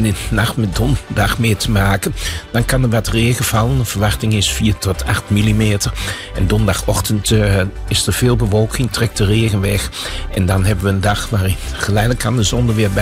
en in de nacht met donderdag mee te maken. Dan kan er wat regen vallen. De verwachting is 4 tot 8 millimeter. En donderdagochtend is er veel bewolking, trekt de regen weg. En dan hebben we een dag waarin geleidelijk aan de zon er weer bij